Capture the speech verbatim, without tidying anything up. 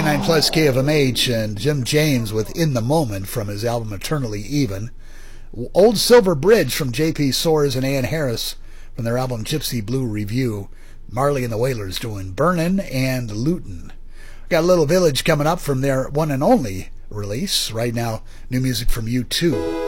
ninety-nine plus K F M H, and Jim James with In the Moment from his album Eternally Even. Old Silver Bridge from J P Soares and Ann Harris from their album Gypsy Blue Review. Marley and the Wailers doing Burnin' and Lutin'. Got a Little Village coming up from their one and only release. Right now, new music from U two.